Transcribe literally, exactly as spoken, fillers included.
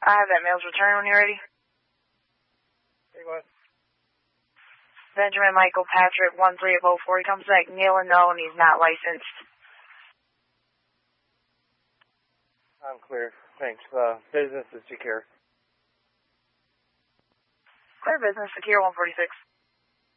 I have that mail's return when you're ready. Hey, what? Benjamin Michael Patrick, one three of oh four. He comes back nil and no, and he's not licensed. I'm clear. Thanks. Uh, business is secure. Clear business, secure one forty-six.